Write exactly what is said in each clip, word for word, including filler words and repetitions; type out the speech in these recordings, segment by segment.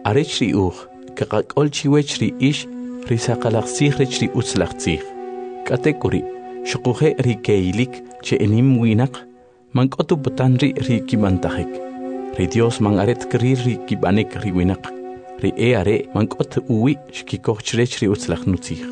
arech ri uj, kakakol chiwech ri ish, ri sakalaqsij rech ri utzlaqsij. Katekuri, shukuje ri keilik, che enim winak, mankotu botan ri ri kimantajik. Ri Dios man aret kri ri kibanik ri winak. Ri e are mankot uwi shkikoch rech ri utzlaq nutzij.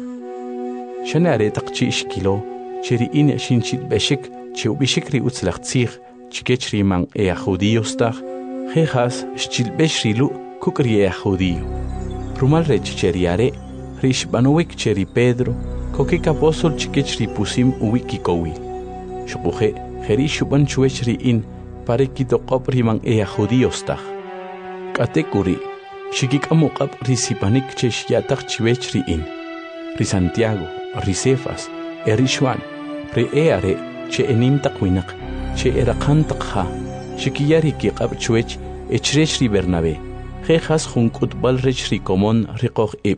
Shane are taqchi shkilo, che ri in shinchit beshik, che ubishik ri utzlaqsij, chikech ri man e a judíos tag, jejas shchilbesh ri lu kukri e a judío. Rumal rech che ri are, ri shbanuik che ri Pedro, kokik apostol chikech ri pusim uwi kikowi. Shukuje, jeri shuban chuech ri in, pare kitokop ri man e a judíos tag. Katekuri, shikik amukap ri sipanik che shiatak chiwech ri in. Ri Santiago, ri Cefas, e ri Juan, ri e are, che enim takwinak, che erakan takha, shikiyari kikap chuech, echrech ri Bernabé, jejas junkut bal rech ri komon ri koch ib.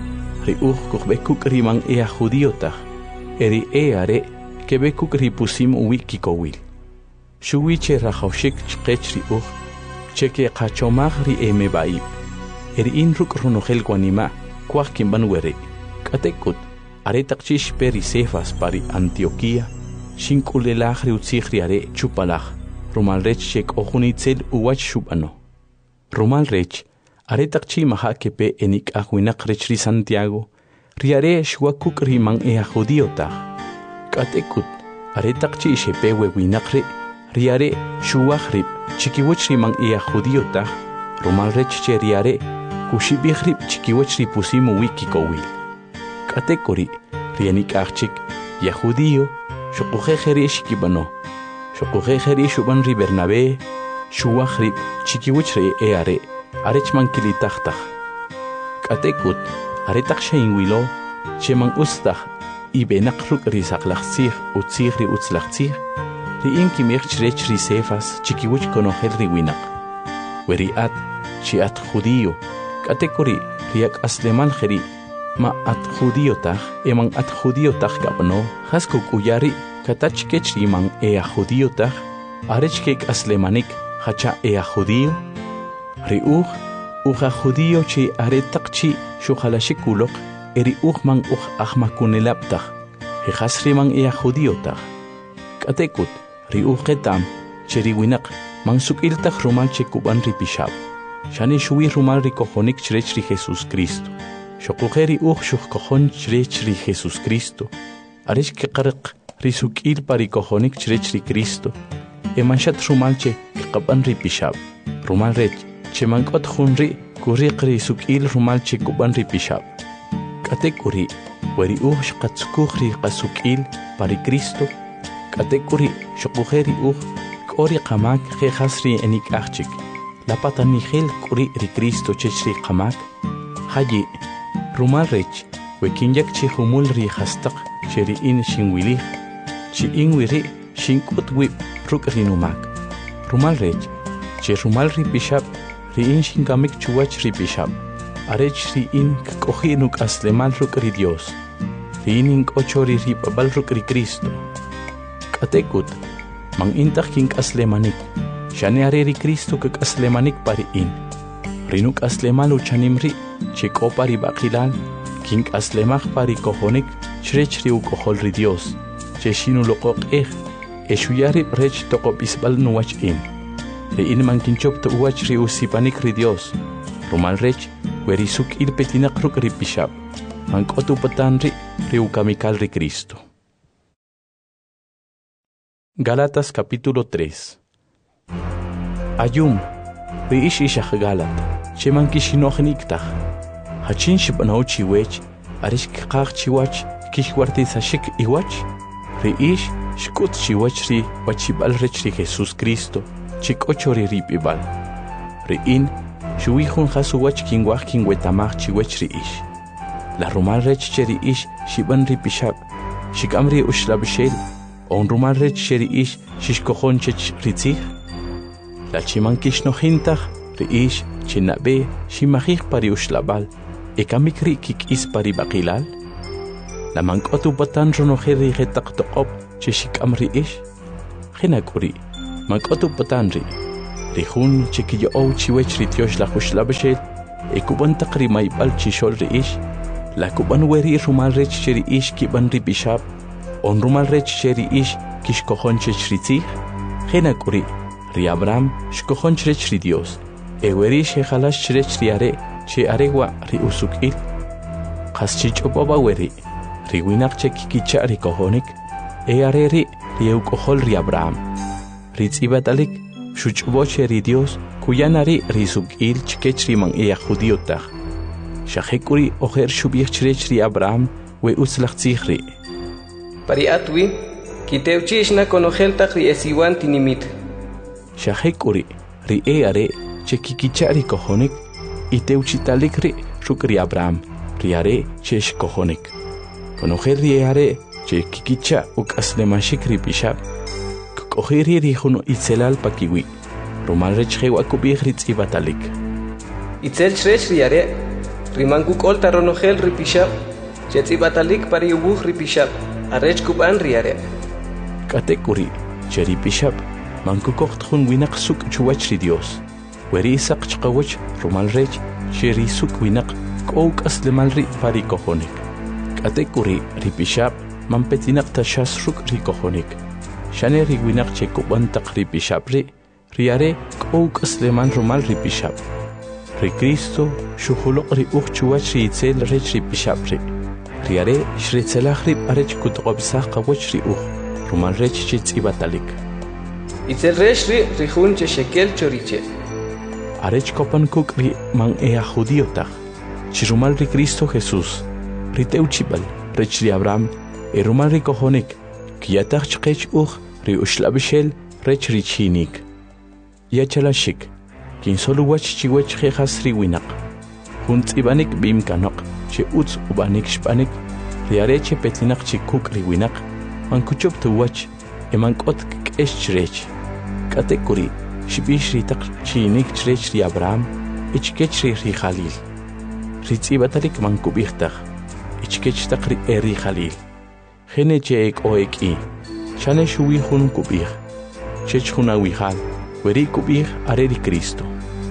Ri uj kuchbekuk ri man e a judío tag, e ri e are, kebekuk ri pusim uwi kikowil. Shuwi che rajawshik chkech ri uj, che ke kachomag ri e mebaib. E ri in ruk runogel guanima, kwaj kimban were. Katekut, are takchish peri Cefas pari Antioquia, shinkulelaj ri utzij ri are chupalaj, rumal rech shek ojunitzel uwach shubano. Rumal rech, are takchi maha kepe enik ahuinak rech ri Santiago, ri are shwakuk ri man e a judío tag. Katekut, are takchi shepe wewinak re, ri are shuwaj rib, chikiwach ri man e a judío tag, rumal rech che ri are, kushibij rib chikiwach ri pusimu wikikowil. Katekuri, rienik achik, ya judío, shukuje jeri shikibano, shukuje jeri shuban ri Bernabé, shuwaj rib, chikiwach re e are, arech man kilitachtach. Katekut, aretak sheinwilo, che man ustach, i benakruk ri saklachsij, utzij ri utzlachsij, ri in kimich chrech ri Cefas, chikiwach konojel ri winak. Weri at, chi at judío, katekuri, riak asleman jeri, ma at judío tag, eman at judío tag kapno, haskuk uyari, katach kechri man e a judío tag, arech kek aslemanik, hacha e a judío, ri uj, uja judío chi aretak chi shuhalashikulok, eri uj man uj ahmakunelap tag, hejasri man e a judío tag. Katekut, ri uj ketam, cheri winak, man sukil tag rumal che kuban ri pishab, shani shuwi rumal ri kojonik chrech ri Jesus Cristo. Shokujeri uj shuk kojon chrech ri Jesus Cristo, arech ke qarq ri sukil pari kojonik chrech ri Cristo, emanshat rumal che kaban ri pishab, rumal rech, che mankot junri kuriq ri sukil rumal che kuban ri pishab. Katekuri, weri uj shqatsukuj ri qasukil pari Cristo, katekuri shokujeri uj kori qamak jejas ri enik achik, la patanigel kuri ri Cristo chech ri qamak, hayi, rumal rech, wekinyak chi humul ri hastak, cheri in shinwili, chi inwiri, shinkut wip, ruk ri numak. Rumal rech, che rumal ri bishab, ri in shinkamik chuwach ri bishab, arech ri in kakohi nuk aslemal ruk ri Dios, ri in ink ochori ri babal ruk ri Cristo. Katekut, mang intak kink aslemanik, shane are ri Cristo kak aslemanik pari in, rinuk aslemal uchanim ri, che ko pari bakilal, kink aslemach pari kojonik, chrech ri ukohol ri Dios, che shinu lokok ej, eshuyari rech tokop isbal nuwach in, ri in man kinchop to uwach ri usipanik ri Dios, rumal rech, weri suk il petinak ruk ri pishab, man kotu patan ri, ri ukamikal ri Cristo. Galatas capítulo tres. Ayum, ri ish ishach Galat, che man kishinochniktach, hachin shibanaw chiwech, arish kikach chiwach, kishwarti sashik iwach, ri ish shkut chiwach ri wachibal rech ri Jesus Cristo, chik ocho ri ripibal. Ri in, shuihun hasuwach kingwach kingwetamach chiwech ri ish. La rumal rech cheri ish shiban ri pishab, shikamri ushlabshel, on rumal rech cheri ish shishkohon chech ritzich. La chiman kishnojintach, ri ish chinabe shimajich pari ushlabal, ekamikri kik is pari bakilal. La mankotu batan ronojeri getak tokop cheshikamri ish. Genakuri, mankotu batan ri. Rihun chikiyo ou chiwech ri tiosh la ushlabshel, e kuban taqri maybal chishol ri ish la kuban weri rumal rech cheri ish kiban ri bishab on rumal rech cheri ish kish kojon chechritzi jena kuri ri Abraham shkojon chrech ri Dios e weri she khalash chrech ri are che arewa ri usukil qaschich oboba weri ri winak chekikicha ri kojonik e are ri ri ukojol ri Abraham ri tsibatalik shuchboche ri Dios kuyanari ri sukil chkech ri man e judiotag shahekuri ojer shubich chrech ri Abraham we uslach tsikhri pari atwi kiteuchishna konojel taqri esiwan tinimit shahekuri ri e are chekikicha ri kojonik iteuchitalik ri shukri Abraham ri are chesh kojonik konojel ri e are chekikicha ukaslemashik ri bishab kohiri ri juno itzelal pakiwi romal rech hewa kubih ri tsibatalik itzel chrech ri are rimangu kolta ronojel ri bishab chetsibatalik pari ubuh ri bishab arech kuban ri are katekuri cheri bishab manku kocht khun winak suk chuwach ri Dios weri saq chqawach romal rech cheri suk winak kouk aslemal ri pari kojonik katekuri ri bishab mampetinak tashas ruk ri kojonik shane ri winak che kuban taqri bishab ri riare kouk asleman romal ri bishab ri Cristo shukhuluq ri ukhchuwach ri itzel rech ri bishab ri riare shritzelach ri arech kutqobsaq qawach ri ukh romal rech che tsibatalik itzel rech ri rihun che shekel choriche arech kopan kuk ri man e a judiotag chirumal ri Cristo Jesús ri teuchibal rech ri Abraham e romal ri kojonik kiyatag chqech ukh ri ushlabishel rech ri chinik yachalashik kin solo wach chiwach khas ri winak hunt ibanik bim kanok che uts ubanik shpanik riare che petinak chi kuk ri winak man kuchop tu wach e man kot kesh chrech katekuri shibish ri tak chinik chrech ri Abraham ichkech ri ri Khalil ri tsibatalik man kubihtag ichkech tak ri eri Khalil khene che ek oeki chane shuwi hun kubih chech khuna wihal weri kubih are ri Cristo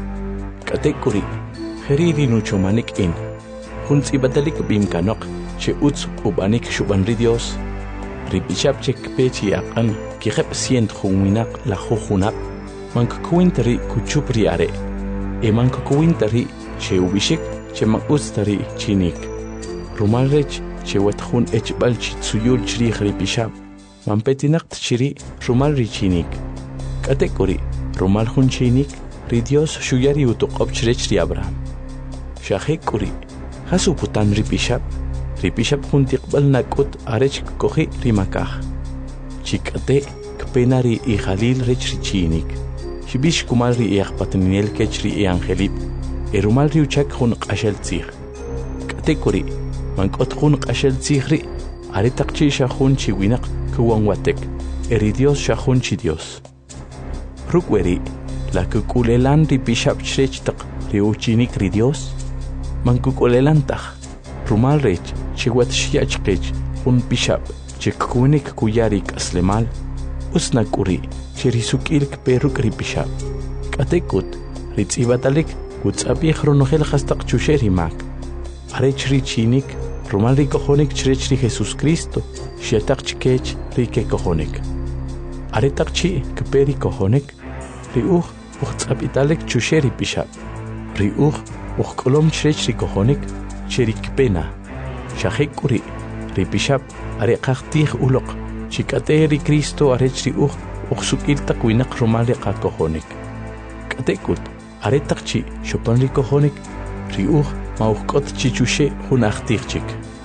katekuri heriri nucho manik in hun tsibatalik bim kanok che uts ubanik shuban ri Dios ri bishab chek pechi aqan ki khep sient khuminak la khunak man kuintari kuchupri are e man kuintari che ubishik che man ustari chinik rumal rech che watkhun echbal chi tsuyul chri khri bishab man petinak tchiri rumal ri chinik katekuri rumal khun chinik ri Dios shuyari utuqob chrech ri Abraham shahekuri hasu putan ri bishab ri bishab khun tiqbal nakut arech kohi ri makah chikate kpenari i Khalil rech ri chinik shibish kumal ri yaqpatnil kech ri angelip e rumal ri uchak khun qashal tsikh katekuri man kot khun qashal tsikh ari taqchi shahun chi winak kuwan watek eri Dios shahun chi Dios rukweri la kukulelan ri bishab chrech taq ri uchinik ri Dios man kukulelan taq rumal rech chiwat shiach qech un bishab chikunik kuyarik aslemal usna kuri chirisukil peruk ri bishab katekut ri tsibatalik kutsabi khronogel khastaq chusheri mak arech ri chinik rumal ri kojonik chrech ri Jesus Cristo shetaq chkech ri ke kojonik aretaq chi kperi kojonik ri ukh ukhtsabitalik chusheri bishab ri ukh ukhkolom chrech ri kojonik cheri kpena shahekuri ri bishab are qaqtih uloq chikate ri Cristo arech ri ukh ukhsukil taqwinak rumal ri qa kojonik katekut aretaq chi shopan ri kojonik ri ukh ma ukhkot chi chushe hun aqtichik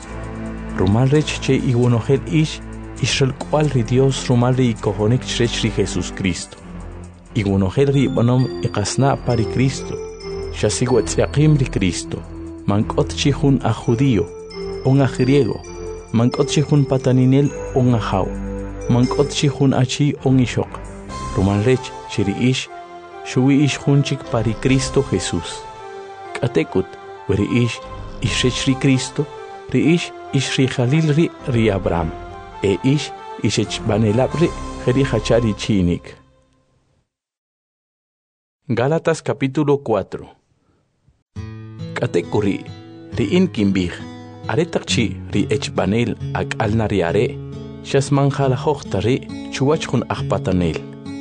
rumal rech che iwonogel ish ishel kwal ri Dios rumal ri kojonik chrech ri Jesus Cristo iwonogel ri bonom iqasna pari Cristo shasiwat yaqim ri Cristo mankot chi hun a judío un a griego mankot chi hun pataninel un a jaw mankot chi hun a chi un ishok rumal rech chiri ish shuwi ish hun chik pari Cristo Jesus katekut weri ish ishech ri Cristo ri ish ish ri Khalil ri ri Abraham e ish ishech banelab ri ri hachari chinik. Gálatas capítulo cuatro. Katekuri, ri in kimbih, aretakchi ri echbanel ak alnariare, shasmanjala hochtari, chuachun akpatanel.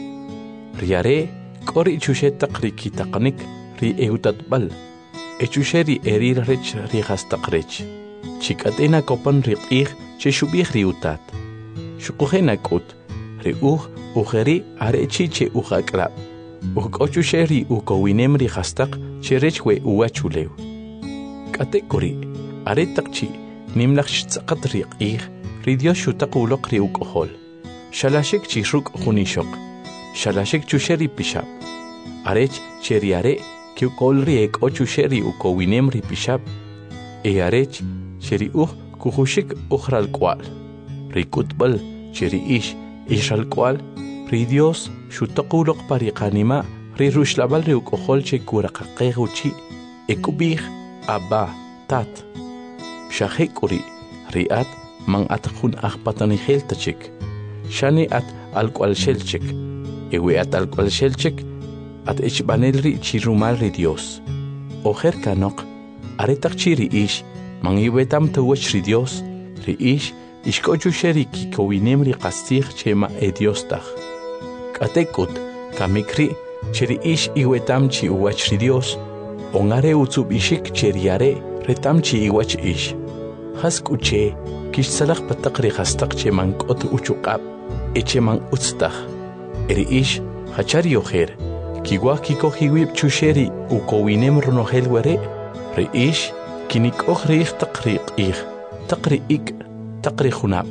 Riare, kori chushetak ri kitakanik, ri eutatbal, echusheri erir rech ri hastakrech. Chikatena kopan ri ich, cheshubih ri utat. Shukujena kut, ri uj, ujeri arechi che ujaklab. Ukochusheri ukowinem ri hastak, cherechwe uachulew. Katekuri, aretakchi, nimlach tzakat ri ich, ri Dios shutakulok ri ukohol. Shalashik chishruk junishok. Shalashik chusheri pishab. Arech cheriare, kiukol ri ek ochusheri ukowinem ri pishab. E arech, cheri uj, kuhushik ujral kwal. Ri kutbal, cheri ish, ishal kwal. Ri Dios shutakulok pariqanima, ri rushlabal ri ukohol che kurakaqeguchi. Ekubih, Abba, tat. Shahekuri, riat, man atkun akpatani heltachik. Shani at alqual shelchik. Ewe at alqual shelchik, at echbanel ri chirumal ri Dios. Ojer kanok, aretak chiri ish, man iwetam tawach ri Dios, ri ish, ishkochu sheri kikowinem ri kastig chema e Dios tach. Katekut, kamikri, chiri ish iwetam chi uwach ri Dios, ongare utsub ishik cheriare, retamchi iwach ish. Haskuche, kish salak patakri hastak che man kot uchuqab, eche man utstak. Eri ish, hachari ojer, kiwa kiko hiwib chusheri ukowinem runohel were, re ish, kinik ohri ich takri ich, takri ik, takri khunab.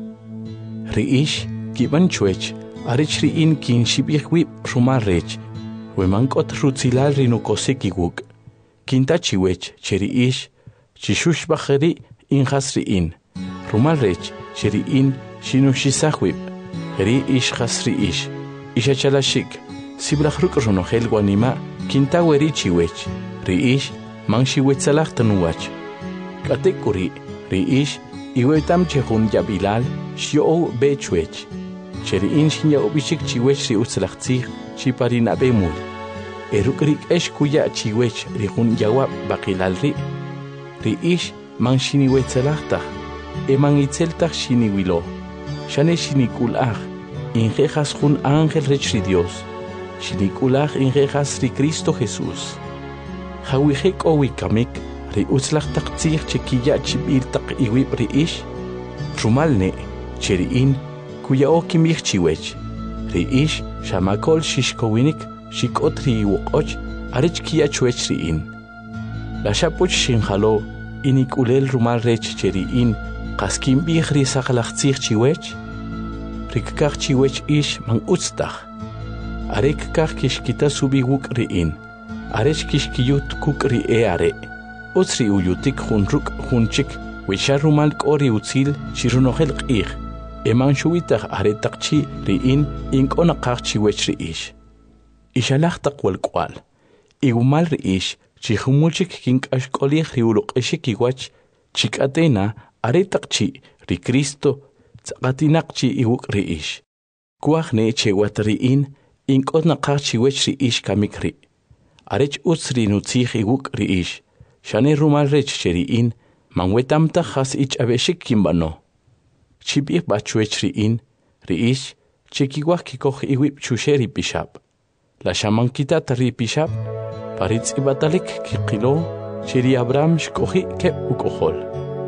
Re ish, kiban chuech, arich ri in kin shibich wib rumar rech, we man kot rutzilal rinukoseki wug. Kinta chiwech, cheri ish, chishush bacheri in hasri in. Rumal rech, cheri in, shinushisahwib. Ri ish hasri ish. Isha chalashik. Siblachruk runohel guanima, kinta weri chiwech. Ri ish, man shiwetzalah tanuwach. Katekuri, ri ish, iwetam chehun yabilal, shio be chuech. Cheri in shinya obishik chiwech ri utzlachtzih, chiparina bemul. Erukrik esh kuya chiwech rihun yawab bakilal ri. Ri ish man shini wetzelachta. E man itzeltach shini wilo. Shane shini kulach. Injejas jun ángel rech ri Dios. Shini kulach injejas ri Cristo Jesús. Hawihek owikamik ri utzlachtach tzich chekiya chibiltach iwib ri ish. Rumalne cheri in kuya okimich chiwech. Ri ish shamakol shishkowinik. Shikotri wokoch, arech kia chuech ri in. La shapuch shinjalo, inik ulel rumal rech cheri in, kaskim bih ri sakalachtzich chiwech, rikkach chiwech ish man utstach. Arek kach kishkita subi wuk ri in, arech kishkiyut kuk ri e are, utsri uyutik hunruk hunchik, wisha rumal kori utzil shirunohel ich, eman shuitach aretakchi ri in, ink onakach chiwech ri ish. Ishalach takwal kwal. Igumal riish, chihumulchik kink ashkolih riuluk eshikiwach, chikatena aretakchi ri Cristo, tzakatinakchi iwuk riish. Kuachne chewat riin, inkot nakachi wech riish kamikri. Arech utsri nutzich iwuk riish. Shane rumal rech cheriin, manwetamta has ich abeshik kimbano. Chibik bachuech riin, riish, chekiwach kikoch iwip chusheri bishab. La shamanquita tari pishab, paritz ibatalik kikilo, chiri Abraham shkohi ke ukohol.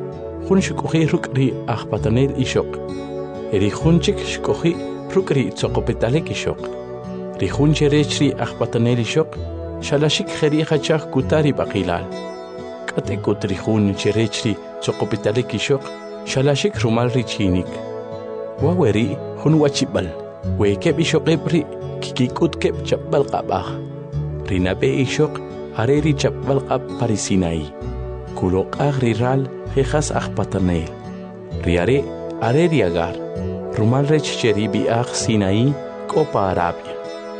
Hun shkohi rukri achpatanel ishok. Eri hunchik shkohi rukri tzokopetalik ishok. Ri hun cherechri achpatanel ishok, shalashik kheri hachach kutari bakilal. Katekut ri hun cherechri tzokopetalik ishok, shalashik rumal richinik. Waweri hun wachibal, wekeb ishok ebri. Kikikut kep chapbal qabah. Rinabe ishok hareri chapbal qab parisinai. Kulok agriral jejas agpatanel. Riare areri agar. Rumal rech cheribi ag Sinai kopa Arabia.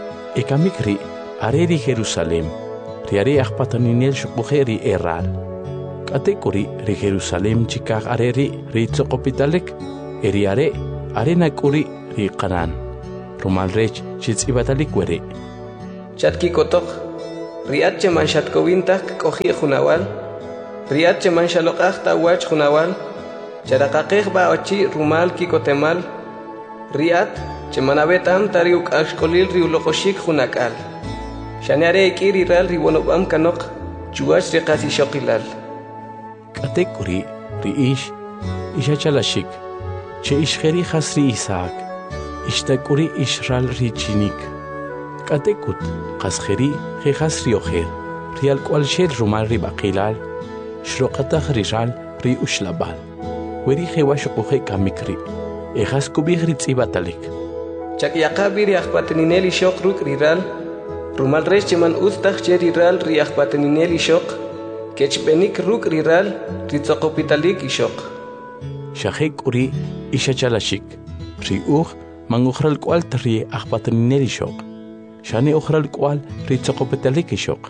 Ekamikri areri Jerusalem. Riare agpataninel shukujeri eral. Katekuri ri Jerusalem chikag areri ritzokopitalek. Eriare arena kuri ri Qanan. Rumal rech chitz ibatalik were. Chatki kotok, riat che manshat kowintak kohi junawal riat che manshaloqaj tawach junawal charaqaqej ba ochi rumal kikotemal riat che manabetam tariuk ashkolil riuloqoshik junakal shanare ikiri ral riwonobam kanok chuach riqasi shoqilal katekuri riish ishachalashik che ishkheri khasri Isaac ishtakuri ishral richinik katekut qaskheri khasri oher rial kwalshel rumal ribaqilal shroqata khrisal ri ushlabal weri khewash qohe kamikri ejas kubigri tsibatalik chakyaqabiri akhpatenineli shoqruk riral rumal recheman ustach cheriral ri akhpatenineli shoq kechbenik ruk riral ritsoqopitalik ishoq shahek uri ishachalashik ri uj mangukhral kwal tri akhpatenineli shoq shane ukhral kwal ritsoqopitalik ishoq.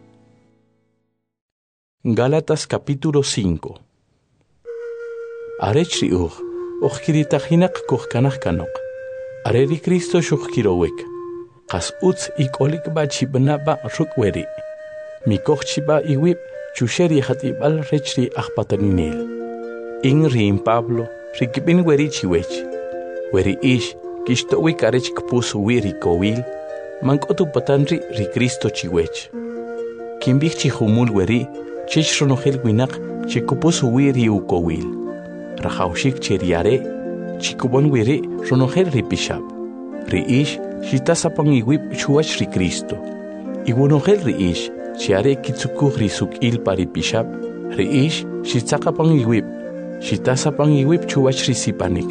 Gálatas capítulo cinco. Arech ri uj ukhkiritajinak kuhkanaj kanok areri Cristo shukhkirowek qas utz ikolik ba chibnaba rukweri mikochchiba iwib chusheri khatibal rechri akhpataninel in rim Pablo rikibin weri chiwech weri ish kishtowi karech kpus wiri kowil mankotu patanri ri Cristo chiwech kimbich chihumul weri chishronohel winak chikupus wiri ukowil rajaushik cheriare chikubon wiri ronohel ripishab riish shitasapan iwib chuach ri Cristo iwonohel riish chiare kitsukuj risuk il paripishab riish shitsaqapan iwib shitasapan iwib chuach risipanik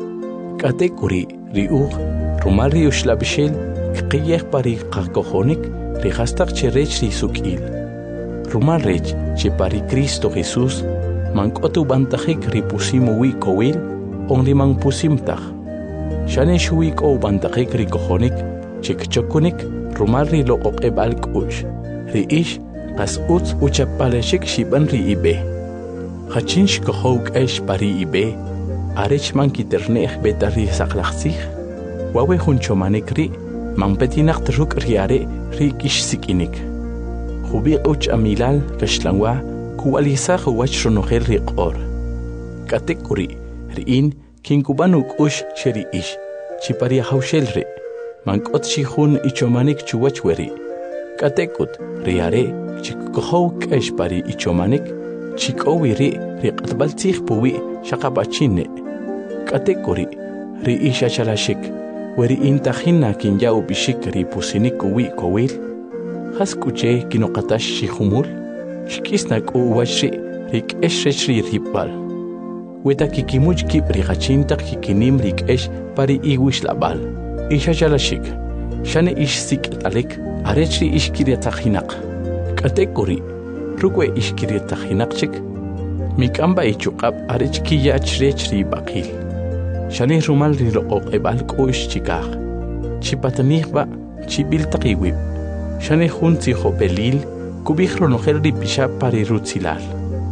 katekuri riuj rumal ri ushlabishel qiyej pari qakojonik rihastaq cherech risuk il rumal rech che pari Cristo Jesús mankotu bantajik ripusimu wi kowil on rimang pusimtaj shane shuwi ko bantajik rikojonik chikchokunik rumal ri loqoqebal kush riish qas utz uchapaleshik shiban ri ibe khachinsh kohok esh pari ibe arech man kiterneh betari saqlaqsij wawe hunchomanik ri man petinak truk riare ri kish sikinik khubi uch amilal kashlanwa kuwalisa khwach ronohel riqor katekuri riin kinkubanu kush sheri ish chipari haushel re mankot chihun ichomanik chuwach weri katekut riare chikkoh kesh pari ichomanik chikowiri riqatbal tsikh puwi shaqabachine katekuri ri isha chalashik weri intajina kinyau bishik ri pusinik wi kowil haskuche kinoqatash shihumul shkisnak uwashi rik eshri ripal weta kikimuch kibri gachinta kikinim rik esh pari iwish labal isha chalashik shane ish sikalik arechi ishkiriatajinak katekuri rukwe ishkiriatajinakchik mikamba ichuqab arech kiyach rechri baqil shane rumal riloqoq ebal koish chikaj chipatanihba chibil taqiwib shane junti hopelil kubijro nohel ripisha pari rutzilal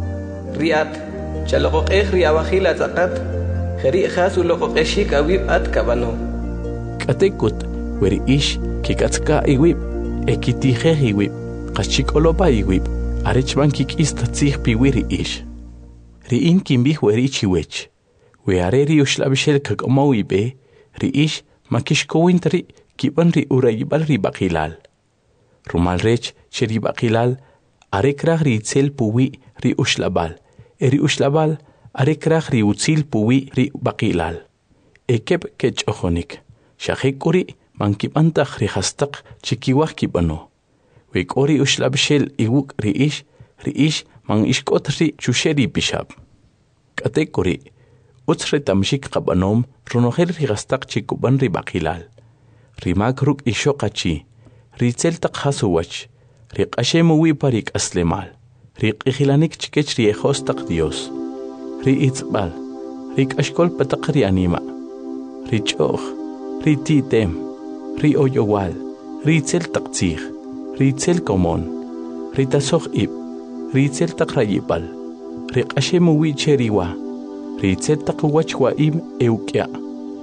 riat chaloqoqej riabajil atzaqat jeri khasu loqoqeshik awib at kabano katekut weri ish kikatzka iwib ekitije iwib qachikolopa iwib arechban kikista tzij piwiri ish riin kimbij weri chiwech weareri ushlabishel kakomo ibe ri ish makishkowintri kiban ri urayibal ri baqilal rumal rech cheri baqilal arekraj ri itzel puwi ri ushlabal eri ushlabal arekraj ri utzil puwi ri baqilal ekeb kechojonik shahekuri mankibantaj ri hastaq chikiwaj kibano wekori ushlabshel iwuk ri ish ri ish man ishkot ri chusheri bishab katekuri utsre tamshik qabanom ronohel ri hastaq chikuban ri baqilal ri makruk ishoqachi ri tseltaq hasuwach ri qashemu wi parik aslemal ri qihilanik chikech ri hostaq Dios ri itzbal ri qashkol pataq ri anima ri choj ri titem ri oyowal ri tseltaq tzij ri tsel komon ri tasoj ib ri tseltaq rayibal ri qashemu wi cheriwa ri tseltaq wach wa im eukya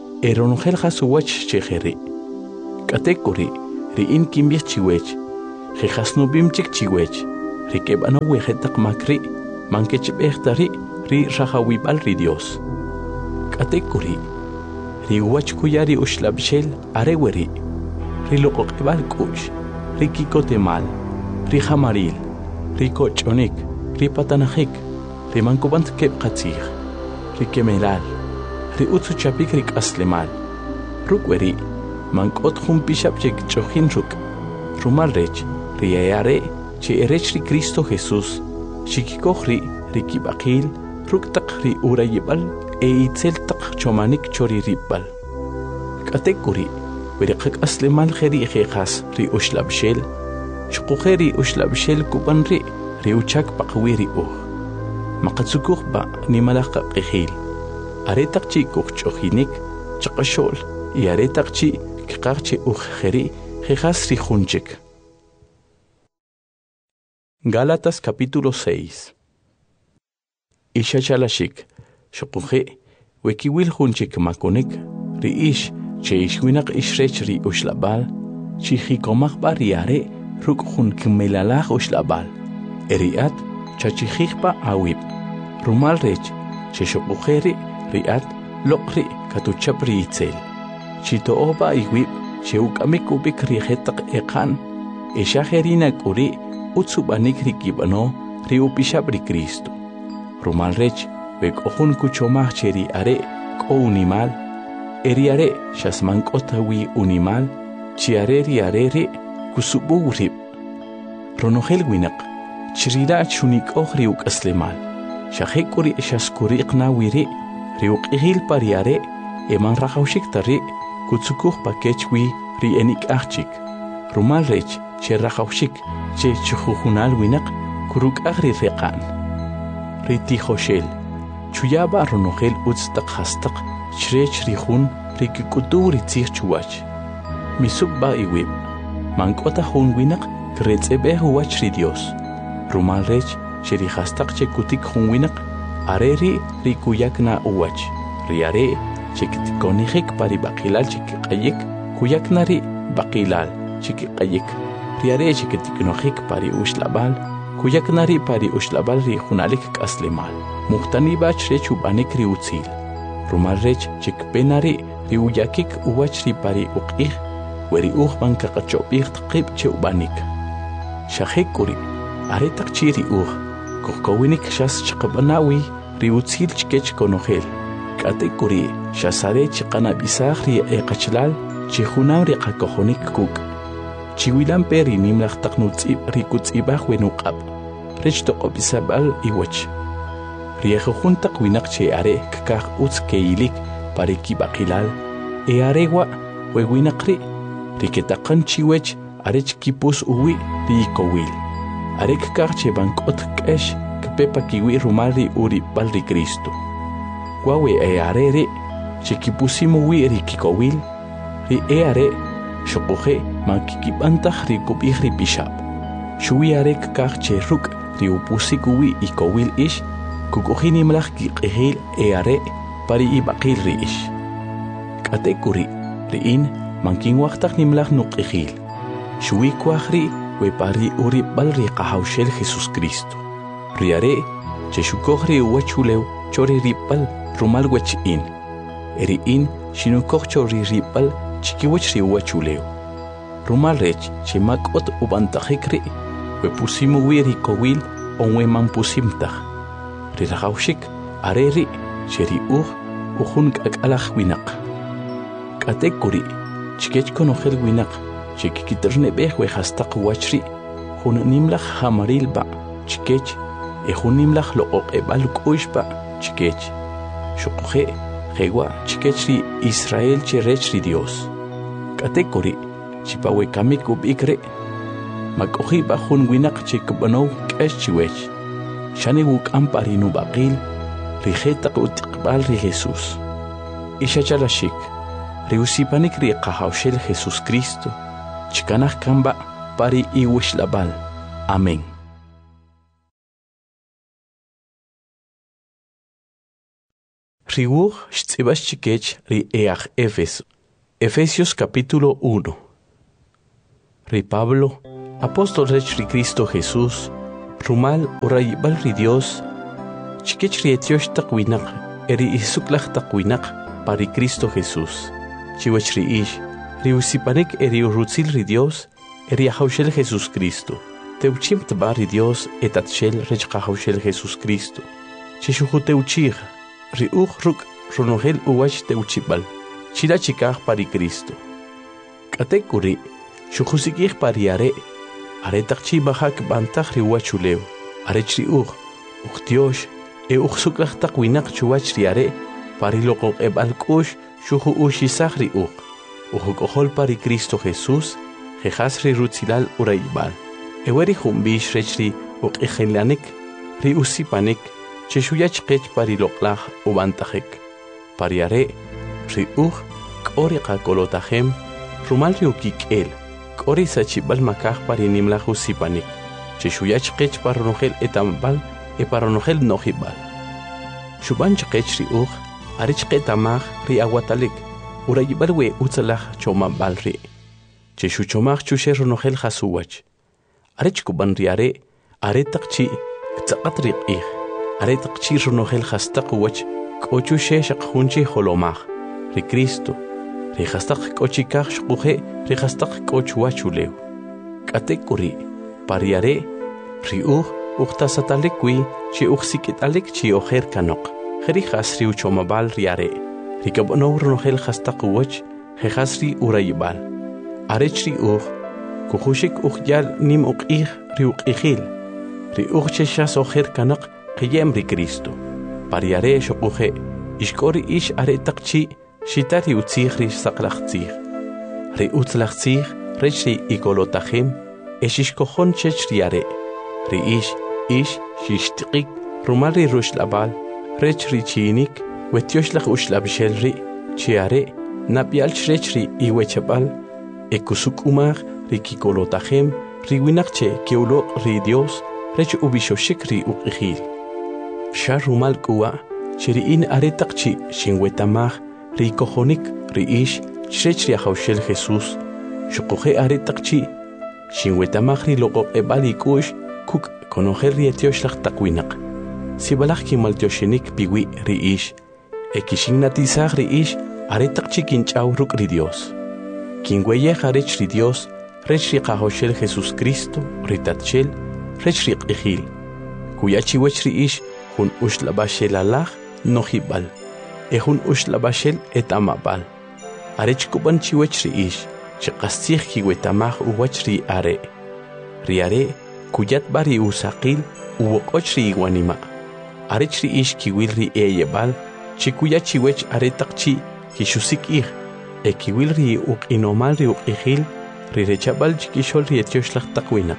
eronhel hasuwach chejeri katekuri ri in kimbich chiwech Jejasnubim chik chiwech, rikebano wejetak makri, mankechbechtari, ri rajawibal ri Dios. Katekuri, ri wachkuyari ushlabshel areweri, ri loqokebal kush, ri kikotemal, ri jamaril, ri kochonik, ri patanajik, ri mankubant kebkatzig, ri kemelal, ri utsuchapik ri aslemal, rukweri, mankot jumpishapchek chojin ruk, rumal rech, ri ayare, che erech ri Cristo Jesús, shikikohri, ri kibakil, ruktak ri urayibal, e itzeltak chomanik chori ribal. Katekuri, werikak aslemal kheri khas ri ushlabshel, shkukheri ushlabshel kubanri, ri uchak pakwiri uh. Makatsukuk ba ni malaka qihil. Aretak chi kuchchohinik, chakashol, y aretak chi kikarche uh kheri, khas ri khunchik. Gálatas capítulo seis. Isha chalashik, shokuje, wekiwil hunchik makonik, ri ish, che ishwinak ishrech ri ushlabal, chi hikomak bariare, ruk hun kimelalach ushlabal, eriat, chachihikpa awib, rumal rech, che shokujeri, riat, lokri, katuchapri itzel, chito oba iwib, che ukamikubik rihetak ekan, isha herina kuri, utsubanik rikibano, ri upishabri Cristo. Rumal rech, bek ohun kuchomach cheri are, ko unimal, eri are, shasman kotawi unimal, chiare ri are re, kusubu urib. Ronogel winak, chirila chunik oh riuk aslemal, shahekuri shaskuriq na wiri, riuk ihil pariare, eman rakaushik tari, kutsukuh pakechwi ri enik achik. Rumal rech, che rakaushik, che chuhunal winak, kuruk agri reqan. Riti Hoshel, Chuyaba Ronogel Utstak Hastak, Chrech Rihun, Rikikutu Ritzich Chuach. Misubba Iwib, Mankota Hun Winak, Kretzebe Huach Ridios. Rumal Rech, Sheri Hastak Chekutik Hun Winak, Areri Rikuyakna Uach. Riare, Chektikonihik Pari Bakilal Chikayik, Kuyaknari Bakilal, Chikayik. Riare Cheketiknohik Pari Ushlabal. Kuyaknari pari ushlabal ri hunalik aslemal. Muhtani bach rech ubanik ri utzil. Rumal rech chikpenari ri uyakik uwach ri pari uqih, weri uhban kakachopih tqib che ubanik. Shahekuri, aretak chi ri uh, kuhkowinik shas chikabanawi ri utzil chikech konogel. Katekuri, shasare chikanabisah ri eqachlal, chihunam ri kakohonik kuk. Chiwilan peri nimlach taknutzib rikutzibah wenukab. Rech toqobisabal iwach. Riejojun takwinak che are kakah utz keilik pariki bakilal. E arewa wewinakri. Riketakan chiwech arech kipus uwi riikowil. Are kakah che bankot kesh kpepa kiwi rumali uri balri Cristo. Wawe e arere che kipusimuwi rikikowil. Ri e are shokuje mankikibantah rikubih ripishab. Shui arek kach che ruk riupusikuwi ikowil ish, kukuhini malach kikihil e are pari ibakil ri ish. Katekuri, riin mankinwaktak nimlach nukihil. Shui kwahri we pari uri balri kahawshel Jesus Cristo. Riare, che shukohri uwachulew chori ripal rumal wechin. Eriin shinukoh chori ripal chikiwach ri uwachulew. Rumal rech che makot ubantahikri, we pusimu wiri kowil onwe man pusimtah. Rirahawshik areri cheri uh uhun kakalach winak. Katekuri chikech konogel winak chikikiterne beh we hastak wachri hun nimlach hamaril ba chikech e hun nimlach loqoq ebal kuish ba chikech shukhe jewa chikech ri Israel cherech ri Dios. Katekuri chipawe kamik ubikre makohi bahun winak chikbano kesh chiwech shani wuk amparinu baqil rijeta utiqbal ri Jesus isha chalashik riusipanik ri qahawshel Jesus Cristo chikanah kamba pari iwish labal. Amén. Riwuch shtzibas chikech ri each Efeso. Efesios capítulo uno. Ri Pablo, Apóstol rech ri Cristo Jesús, rumal urayibal ri Dios, chikech ri etiosh taqwinak, eri isuklach taqwinak, pari Cristo Jesús. Chiwech ri ish, ri usipanek eri urutzil ri Dios, eri ahaushel Jesús Cristo. Teuchim tba ri Dios etatshel rech ahaushel Jesús Cristo. Chishuhu teuchich, ri uch ruk ronogel uwach teuchibal, chila chikach pari Cristo. Katekuri, shuhusikich pari are, are takchi bahak bantach ri uwachuleu, are chri uch, uch Dios, e uch suklach takwinak chuwach ri are, pari lokok ebal kush, shuhu ushisach ri uch, uch kohol pari Cristo Jesús, jejas ri rutzilal uraibal. Eweri humbish rechri uch ichenlanik, ri usipanik, cheshuyach kech pari loklach ubantachek. Pari are, ri uch, kori kakolotahem, rumal ri ukik el, kori sachibal makach pari nimlach usipanik, cheshuyach kech paronogel etambal, e paronogel nohibal. Shuban chkech ri uch, arich ketamach ri aguatalik, urayibal we utzalach chomabal ri. Cheshu chomach chushe ronogel hasuwach. Arich kuban ri are, are takchi, ktsakat ri ich, are takchi ronogel hastak wach, kochu she shakhunchi holomach, ri Cristo, ri hastak kochikach shkuhe, ri hastak kochu wachulew. Katekuri, pari are, ri uch, uchtasatalikwi, chi uchsikitalik chi oher kanok. Heri hasri uchomabal riare, rikabono ronogel hastakuwach, hehasri urayibal. Arechri uch, kuhushik uchyal nim ukih ri ukhil, ri uchcheshas oher kanak, kiyem ri Cristo. Pariare shokuhe, ishkori ish are takchi, shitari utzich ri saklachtzich. Ri utzlachtzich, rechri ikolotachem, eshishkohon chechriare, ri ish, ish, shishtikik, rumari rushlabal, rech ri chinik, wetioslach ushlabshelri, chiare, napial chrechri iwechabal, ekusuk umar, ri kikolotajem, ri winakche kiulo ri Dios, rech ubishoshik ri ukhil. Shar rumal kuwa, chiri in aretakchi, shinwetamach, ri kohonik, ri ish, chrech ri ahaushel Jesús, shukuhe aretakchi, shinwetamach ri logo ebali kush, kuk konoher ri etioslach takwinak. Sibalach kimaltoshenik piwi ri ish, ekishignatizach ri ish, aretak chikinchaw ruk ri Dios. Kingweye harech ri Dios, rech ri qahoshel Jesús Cristo, ritatchel, rech ri qihil. Kuyachiwech ri ish, hun ushlabashel alach, nohibal, e hun ushlabashel etamabal. Arech kuban chiwech ri ish, chiqastich kiwetamach uwach ri are. Ri are, kuyat bari usaqil, uwokoch ri iwanima. Arechri ish kiwil ri eyebal, chikuya chiwech aretakchi, kishusik ich, e kiwil ri uk inomal ri uk ihil, ri rechabal chikishol ri etioslach takwinak.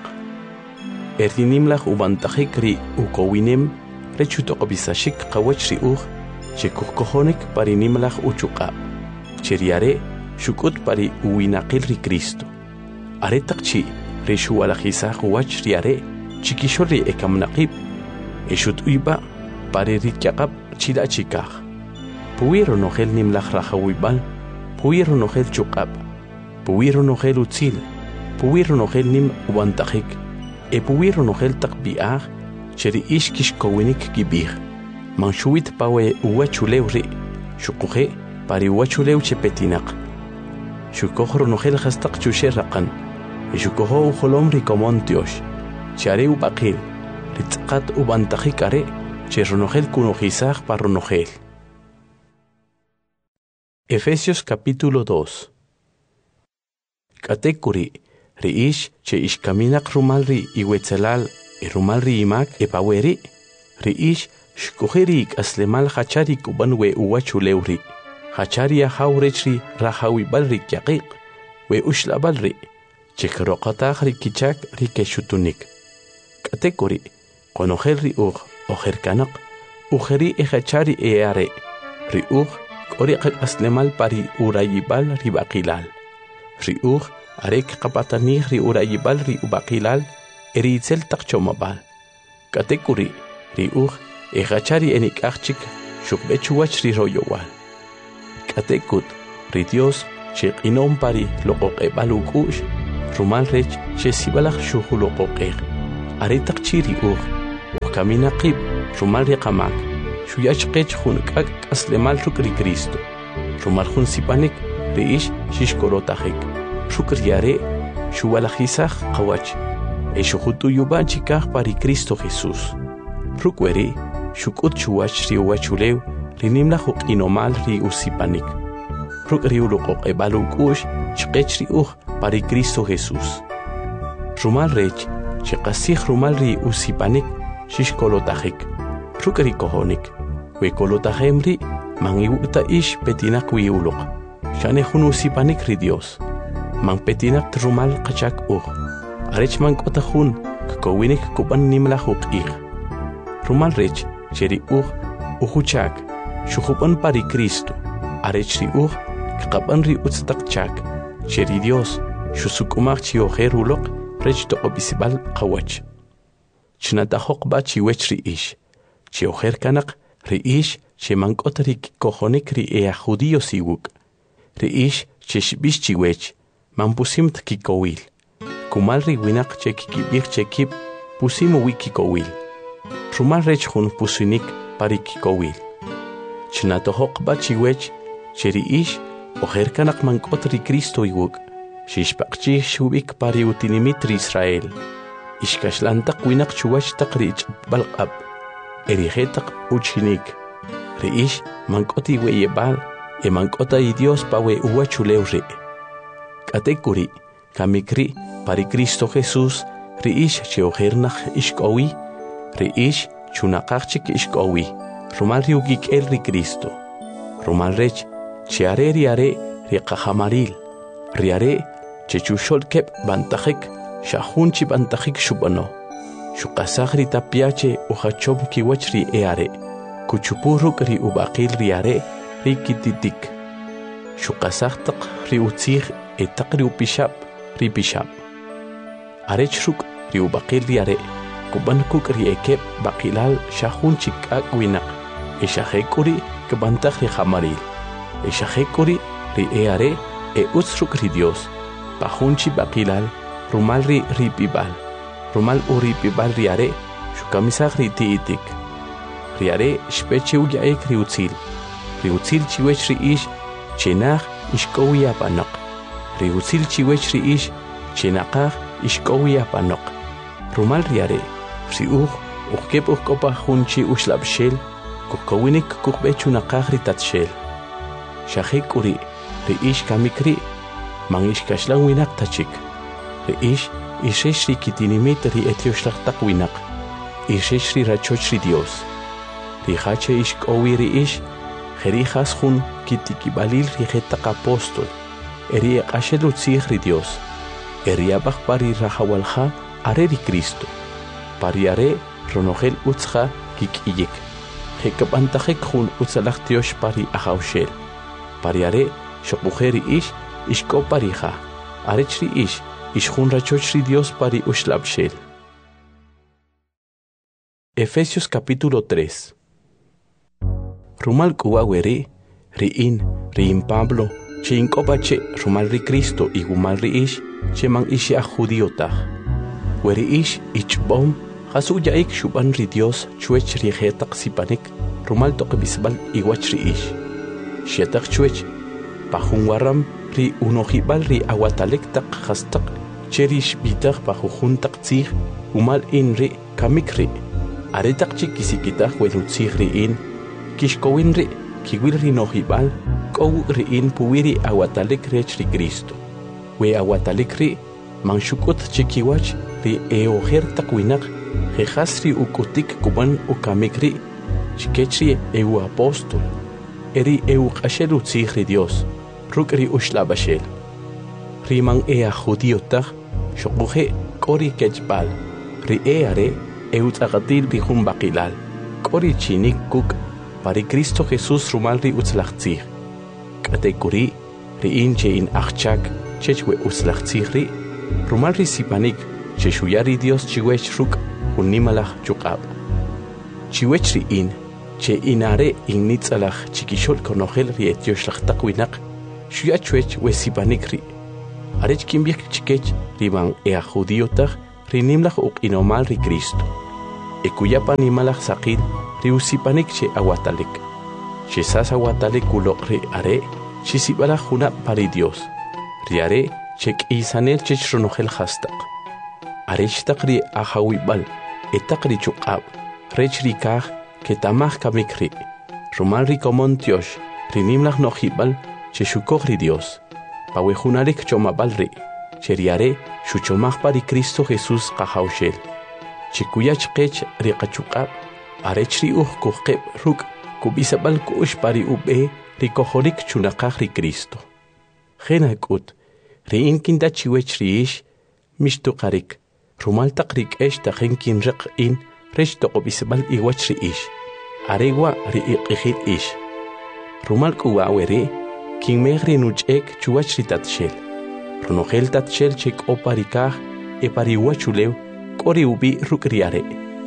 Erdinimlach ubantachik ri ukowinem, rechutokobisashik kawach ri uch, chikukohonik parinimlach uchuka. Cheriare, shukut pari uwinakil ri Cristo. Aretakchi, ri shualajisach uwach ri are, chikishol ri ekamnaqib, eshut uyba, pare rikyakab chila chikaj. Puwiro nogel nimlach rajawibal, puwiro nogel chukab, puwiro nogel utzil, puwiro nogel nim ubantajik, e puwiro nogel takbiaj, cheri ish kishkowinik gibij. Manshuit pawe uwachulew ri, shukuhe pari uwachulew chepetinak. Shukohro nogel hastak chushe raqan, e shukoho uholom rikomon Dios, chare ubaqil, ritzqat ubantajik are, Cherronogel kunojizaj parronogel. Efesios capítulo dos. Katekuri, ri ish, che ish kaminak rumalri iwetzelal, e rumalri imak epaweri, ri ish, shkoherik aslemal hachari kuban we uwachuleuri, hachari ahaurechri rahawibalri kyaqik, we ushlabalri, chekroqataj ri kichak ri keshutunik. Katekuri, konogel ri uj, ojer kanak, ujeri ejachari eare, ri uj, koriqak aslemal pari urayibal ri baqilal. Ri uj, arek kapatanih ri urayibal ri ubaqilal, eri itzel takchomabal. Katekuri, ri uj, ejachari enikachik, shukbechuach ri royowal. Katekut, ri Dios, chik inom pari loqoqebal ukush, rumal rech che sibalakh shuhulo qoqeq aritak chiri ugh ukamina qib rumal riqamak shuyach qech khunqak aslemal rukri Cristo rumal khun sipanik reish shishkorotajik shukriare shuwalajisaj qawach e shuhutu yubanchikaj pari Cristo Jesús rukweri shukut chuwach riwachulew rinimla huqinomal ri usipanik rukri uluqoq ebalukush chqech ri uj pari Cristo Jesús rumal rech chiqasij rumal ri usipanik shishkolotajik rukri kohonik we kolotajemri mangiwukta ish petinak wi uluq shane hun usipanik ri Dios man petinak rumal qachak uj arech man kotajun kowinik kuban nimla huqig rumal rech cheri uj ujuchak shujupan pari Cristo arech ri uj qaban ri utstakchak cheri Dios shusukumach chiojer uloq rech toqobisibal qawach chnatajoq ba chiwech ri ish chiojer kanak ri ish chemankot ri kojonik ri ea judío siwuk ri ish cheshbish chiwech mampusimt kikowil kumal ri winak chekikibik chekip pusimo wikikowil rumal rech jun pusinik pari kikowil chnatajoq ba chiwech cheri ish ojer kanak mankot ri Cristo iwuk shishpaqchi shubik pari utinimit ri Israel ishkashlantak winak chuwach taqrich balqab erijetaq uchinik reish mankoti weyebal e mankota i Dios pawe uwachulewre katekuri kamikri pari Cristo Jesús reish cheojernaj ishkowi reish chunaqachik ishkowi rumal riugik el ri Cristo rumal rech chiare riare riqahamaril riare chechushol kep bantajik shahunchi bantajik shubano shuqasagri tapiache uhachom kiwachri eare kuchupuruk ri ubaqil riare ri kititik shuqasagtaq ri utzig etaqri upishap ri pishap arechruk ri ubaqil riare kubankuk ri ekep baqilal shahunchi kakwinaq ishahekuri kbantaj ri hamaril ishahekuri ri eare e utsruk ri Dios pajunchi baqilal rumal ri ripibal rumal uripibal riare shukamisaj ri tiitik riare shpeche uyaek ri utzil ri utzil chiwech ri ish chenaj ishkowi apanaq ri utzil chiwech ri ish chenaqaj ishkowi apanaq rumal riare ri uj ujkep ujkopa junchi ushlabshel kukowinik kukbechunaqaj ri tatshel shahek uri ri ish kamikri man ishkashlan winak tachik ri ish ishesh ri kitinimit ri etyoshlaqtaq winak ishesh ri rachoch ri Dios ri hache ishkowi ri ish jerijas jun kitikibalil ri jetaq apóstol eri eqashel utzij ri Dios eri abaj pari rajawalja are ri Cristo pari are ronojel utzja kik'iyik jekabantajik jun utzalaj tiosh pari ajawshel pari are shoqmujer ri ish ishko parija arech ri ish ishjun rachoch ri Dios pari ushlabshel. Efesios capítulo tres. Rumal kuwaweri ri in ri in Pablo che inkopache rumal ri Cristo y gumal ri ish che man ishi a judíota weri ish ichbom hasu yaik shuban ri Dios chuech ri jetaq sipanik rumal toqbisbal iwach ri ish shetaq chuech pajun waram ri unojibal ri awatalek taq hastaq cherish bitaq pajujuntaq tzij umal in ri kamikri aretaq chikisikitaq welutzij ri in kishkowin ri kiwil ri nojibal kow ri in puwiri awatalek rech ri Cristo we awatalek ri manshukut chikiwach ri eojer taq winaq jejas ri ukutik kuban ukamikri chikechri eu apóstol eri eu qashel utzij ri Dios ruk ri ushlabashel ri man ea judíota shoquje kori kechbal ri eare eu tzaqatil ri jun baqilal kori chinik kuk pari Cristo Jesús rumal ri utzlaqtzij katekuri ri inche in achchak chechwe utzlaqtzij ri rumal ri sipanik cheshuyari Dios chiwech ruk unimalaj chuqab chiwech ri in che inare innitzalaj chikishol konojel ri etiosh laqtaq winaq shuyachwech we sipanik ri Arech kimbiak chikech riban ea judíotag rinimlach uk inomal ri Cristo. E kuyapa nimalach sakil riusipanik che aguatalik. Che sas aguatalik ulok ri are, che sibala juna pari Dios. Ri are chek isanel chech ronogel hastak. Arech takri ahawibal, etakri chukab, rech rikaj, que tamach kamikri. Rumal rikomon tiosh, rinimlach nojibal, che shukog ri Dios. Pawejunarik chomabalri, cheriare, shuchomach pari Cristo Jesús kahaushel. Chikuyach kech rikachukab, arechri uj kuhkeb ruk, kubisabal kush pari ube, rikohorik chunakaj ri Cristo. Genakut, riinkinda chiwech riish, mishtukarik, rumal takrik esh tajenkin rik in, rech tokobisabal iwach riish. Aregua riiqijil ish. Rumal kuwawere, King megri nuchek chuach ritatshel. Runogel tatshel chek oparikaj, epariwachulew, kori ubi rukriare.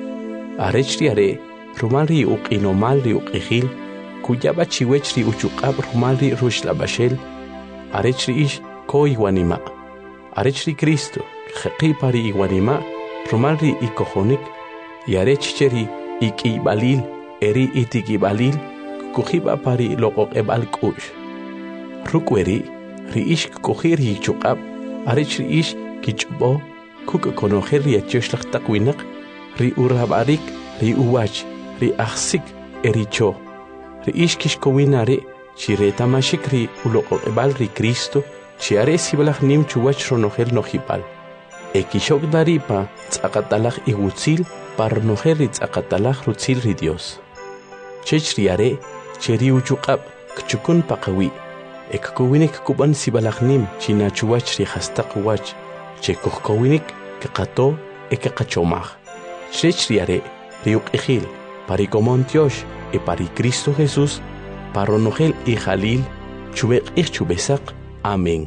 Arech riare, rumal ri uk inomal ri uqijil, kuyaba chiwech ri uchukab rumal ri rushlabashel, arech ri ish ko iguanima. Arech ri Cristo, jeqi pari iguanima, rumal ri ikojonik, y arech cheri ikibalil, eri itikibalil, kujiba pari loqok ebal kush. Rukweri, riish kukojir yichukab, arech riish kichbo, kuk konojer riachoshlak takwinak, ri urabarik, ri uwach, ri aksik, ericho. Riish kishkowinare, chireta mashik ri uloko ebal ri Cristo, chiare sibalak nim chuwach ronogel nojipal. Ekishok daripa, tzakatalak igutzil, par nojer ri tzakatalak rutzil ri Dios. Chech riare, cheri uchukab, kchukun pakawi. Ekkuwinik kuban sibalaknim chinachuwach ri hastak wach chekukkuwinik kekato ekekachomaj. Chech riare riuk ejil parikomontiosh e pari Cristo Jesús paronogel y jalil chubek ich chubesak. Amén.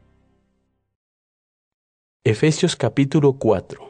Efesios capítulo cuatro.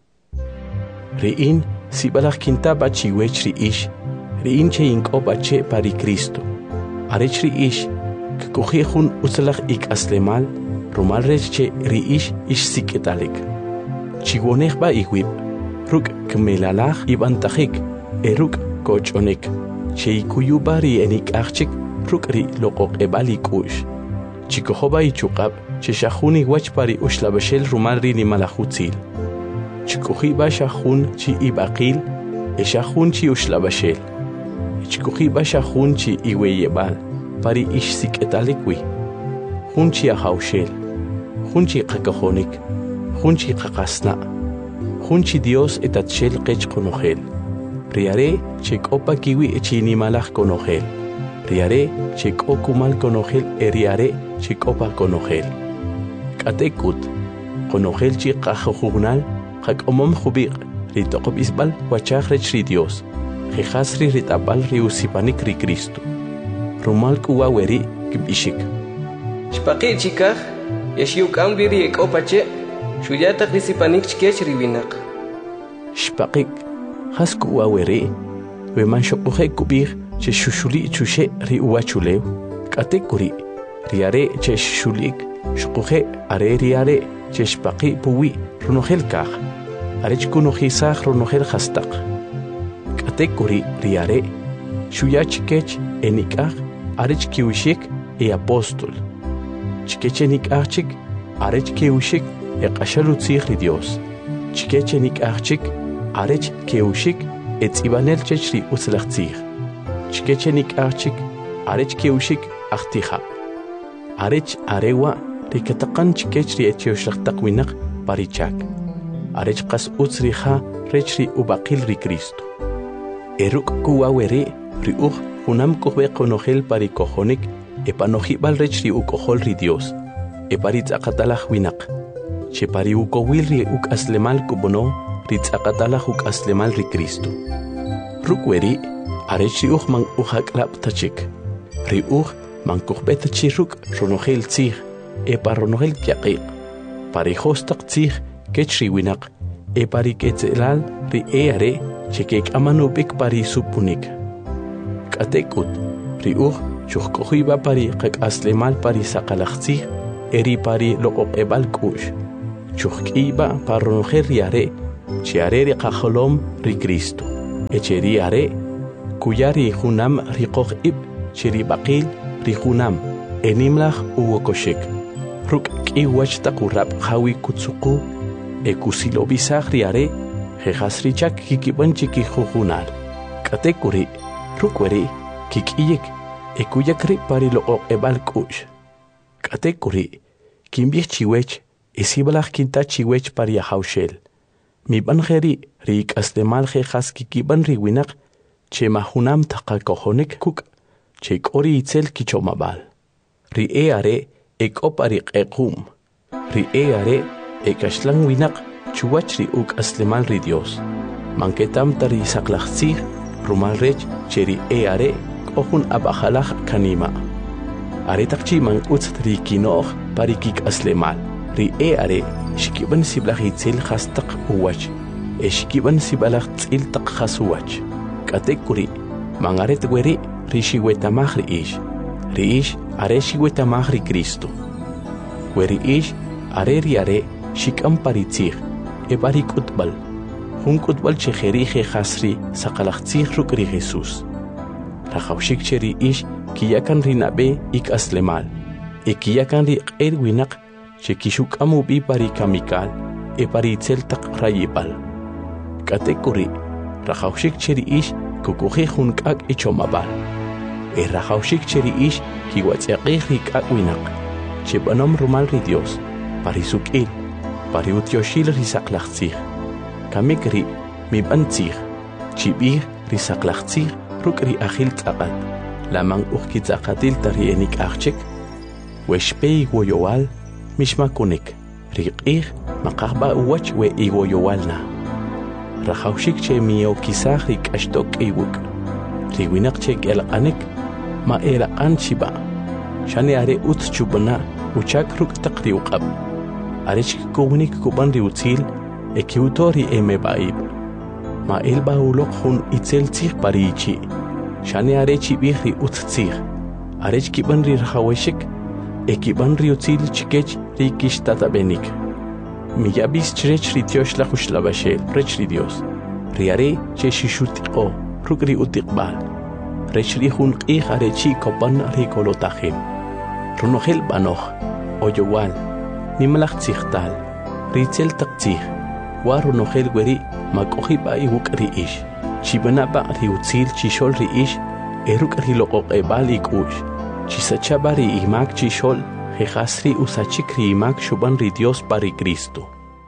Riin sibalak kintaba chiwech ri ish riin che inkoba che pari Cristo. Arech ri ish Kukujihun utzalak ik aslemal, rumal reche riish ish siketalik. Chigonech ba iwib, ruk kmelalach ibantajik, eruk kochonek. Cheikuyubari enik achik, ruk ri lokok ebalik ush. Chikohoba ichukab, cheshahuni wachpari ushlabashel rumal ri ni malahutzil. Chikuhiba shahun chi ibakil, eshahun chi ushlabashel. Chikuhiba shahun chi iweyebal. Pari ish siketalikwi. Hunchi ahaushel. Hunchi kakahonik. Hunchi kakasna. Hunchi Dios etatshel kech konogel. Riare chek opa kiwi echini malach konogel. Riare chek okumal konogel eriare chek opa konogel. Katekut. Konogel chi kajojugnal kak omom jubik. Ritokop isbal wachach rech ri Dios. Jejasri ritabal riusipanik ri Cristo. Rumal kuwaweri kibishik. Shpaqi chikaj, yashiuk ambiri ek opache, shuyatak disipanik chkech riwinak. Shpaqik, has kuwaweri, weman shokuhe kubir, che shushuli chushe ri uwachulew, katekuri, riare che shulik, shokuhe are riare, che shpaqi puwi, runogel kaj, arech kunojisaj runogel hastak. Katekuri riare, shuyachkech enikaj, arech kiwishik e apóstol. Chikechenik achik, arech kiwishik e qashalutzig ri Dios. Chikechenik achik, arech kiwishik e tzibanel chechri utzlachtzig. Chikechenik achik, arech kiwishik achtija. Arech arewa rikatakan chikechri etioshachtakwinak parichak. Arech qas utzriha rechri ubaqil ri Cristo. Eruk kuwawere ri uj Unam kohbe konogel pari kojonik, e panojibal rechri ukojol ri Dios, e paritz akatalach winak. Che pari ukowil ri uk aslemal kubono, ritz akatalach uk aslemal ri Cristo. Rukweri, arechri uj man ujaklap tachik. Ri uj man kohbe tachiruk ronogel tzig, e paronogel kiaqik. Pari hostak tzig, kechri winak, e pari ketzelal ri eare, che kek amanubik pari supunik. Katekut, riuj, chukkohiba pari kak aslemal pari sakalachtzig, eri pari loqoqebal k'u'x chujk'iba parronoje riare chiare ri qajolom ri Cristo echeri are kuyari junam riqoq'ib chiri baqil ri junam enimlaj uwokoshek ruk k'iwach taqurab qawi kutsuqu ekusilobisaj riare jejas richak kikiban chiki jujunal k'atekuri rukweri kik'iyik ekuyakri pari loqoqebal k'u'x k'atekuri kimbij chiwech isibalaj kinta chiwech pari yajawxel miban jeri ri k'aslemal jejas kikiban ri winaq che majunam taqakojonik kuk che k'ori itzel kichomabal ri e are ek'o pari q'equm ri e are ekaxlan winaq chuwach ri uk'aslemal ri Dios manketam tari saqlajtzij rumal rech che ri e are k'ojun ab'ajalaj kanima are taqchi man utz ri kinoj pari kik'aslemal ri e are xikiban siblaj itzel jastaq uwach e xikiban sibalaj tz'il taq jas uwach k'atekuri man aret weri ri xiwetamaj ri ix ri ix are xiwetamaj ri Cristo weri ix are ri are xik'am pari tzij e pari k'utb'al jun k'utb'al che jeri jejas ri saqalajtzij ruk' ri Jesús rajawxik che ri ix kiyakan ri nab'e ik'aslemal e kiyakan ri q'er winaq che kixuk'am ub'i pari kamikal e pari itzel taq rayib'al k'atekuri rajawxik che ri ix kukujij jun k'ak' ichomab'al e rajawxik che ri ix kiwatz'yaq'ij ri k'ak' winaq che b'anom rumal ri Dios pari suk'il pari utyoxil ri saqlajtzij kamik ri mib'an tzij chib'ij ri saqlajtzij ruk' ri ajil tz'aqat laman uj kitz'aqatil ta ri enik'ajchik wexpe iwoyowal mixmakunik ri q'ij maqajb'a uwach we iwoyowalna rajawxik che miyokisaj ri k'axtok k'iwuk ri winaq che k'elaq'anik ma eraq'an chib'a xani are utz chub'na uchak ruk' taq ri uq'ab' are chkikuwnik kub'an ri utzil e kiwto ri emeb'a'ib ma elb'a uloq jun itzel tzij pari ichi' xani are chib'ij ri utz tzij are chkib'an ri rajawexik e kib'an ri utzil chikech ri kixtatab'enik miyab'is chirech ri tyoxlaj uxlab'axel rech ri Dios ri are che xixutiq'o ruk' ri utiqb'al rech ri jun q'ij are chi kopan ri kolotajim runojel b'anoj oyowal nimlaj tzijtal ri itzel taq tzij wa runojel weri mak'ojib'a iwuk' ri ix chib'anab'a ri utzil chixol ri ix e ruk' ri loqoqeb'al ik'u'x chisachaba ri imak chixol jejas ri usachik ri imak xub'an ri Dios pari Cristo.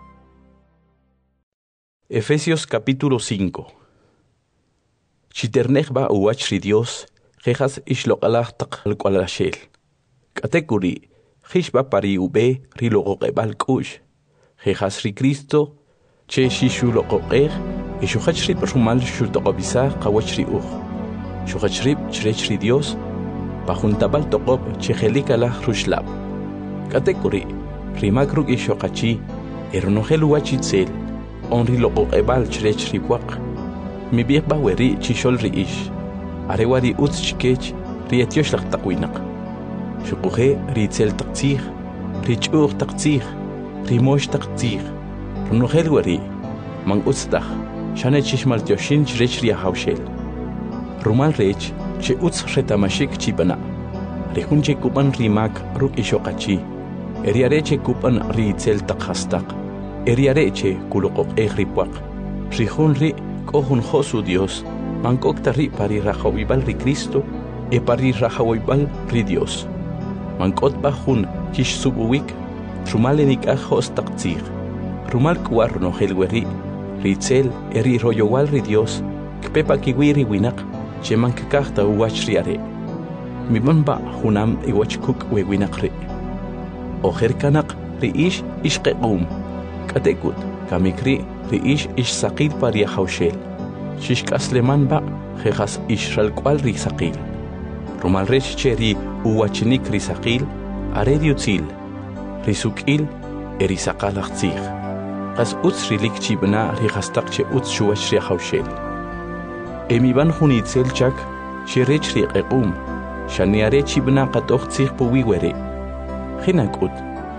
Efesios capítulo cinco. Chiternejba uwach ri Dios jejas ixloq'alaj taq alk'walaxel k'atekuri jixba pari ube ri loqoqeb'al k'u'x jejas ri Cristo che xixuloqoqej ixuqach rib rumal xutoqobisaj qawach ri uj xuqach rib chirech ri Dios pajuntabal toqob che jelikalaj ruxlab k'atekuri rimak ruk' ixoqachi erunojel uwach itzel on ri loqoqeb'al chirech ri puaq mib'ijb'a weri chixol ri ix are wa ri utz chikech ri etyoxlaj taq winaq xuquje ri itzel taq tzij ri ch'uj taq tzij ri mox taq tzij runojel weri man utz taj xane chixmaltyoxin chirech ri ajawxel rumal rech che utz retamaxik chib'ana ri jun che kub'an ri mak ruk' ixoqachi eri are che kub'an ri itzel taq jastaq eri are che kuloqoq'ej ri puaq ri jun ri k'o jun jo'su Dios man k'okta ri pari rajawib'al ri Cristo e pari rajawib'al ri Dios man k'otb'a jun kixsub'uwik rumal enik'aj jo's taq tzij rumal k'uwa runojel weri ri itzel eri royowal ri Dios k'pepa kiwi ri winaq che man kikajta uwach ri are mib'anb'a junam iwach kuk' we winaq ri ojer kanaq ri ix ixqeq'um k'atekut kamik ri ri ix ixsaqil pari ajawxel xixk'aslemanb'a jejas ixralk'wal ri saqil rumal rech che ri uwachinik ri saqil are ri utzil ri suk'il eri saqalaj tzij qas utz rilik chib'na ri jastaq che utz xuwach ri ajawxel emib'an jun itzel chak xirech ri q'eq'um xani are chib'na qat'oj tzij puwi weri jina k'ut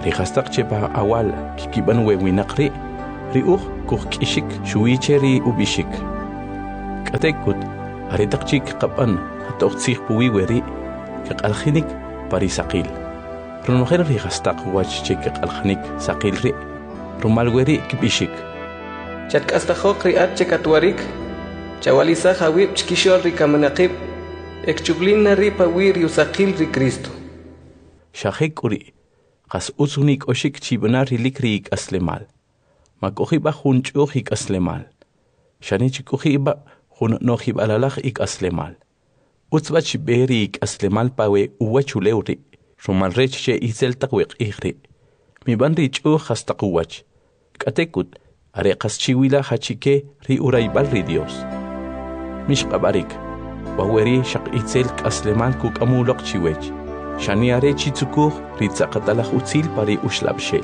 rihastaq chepa awal kikiban wewinaqri riuq kuqk'ishik shuwicheri ubishik k'atekut aritaqchik qapan hatoqtsij puwi weri kaqaljinik parisaqil runojel rihastaq wach chik qaljanik saqil ri rumal weri kibishik chatk'astajoq ri'at chekatwarik chawalisaj awib chkishol rikamanaqib ekchublina ri pawi riusaqil ri Cristo shajek uri qas usunik oshik chibna rilik ri aslemal makojiba junch'uj ik aslemal shanichi kujiba jun nojib alalaj ik aslemal utzba chiberi ik aslemal pawe uwachulewri rumal rech che isel taqwiq ihri mi banri ch'uj hasta quwach k'atekut are qas chiwila hachike ri uraybal ri Dios mish qabarik waweri shaq itzel aslemal kuk amuloq chiwech shani are chitsukuj ri tzaqatalaj utzil pari ushlabshel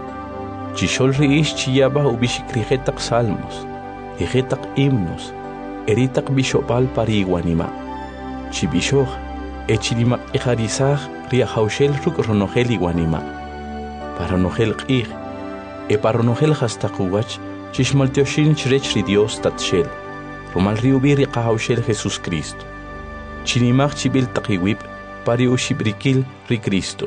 Chishol riish chiyaba ubishik rijetaq salmos, rijetaq himnos, eritaq bishopal pariwanima. Chibishoj, echilimaq ijarizaj riajaushel ruk ronojel iwanima. Paronojel q'ij, e paronojel hastaquwach, chishmaltioshin chrech ri Dios tatshel, romal riubi riqahaushel Jesús Cristo. Chinimaq chibil taqiwib, pari ushibrikil ri Cristo.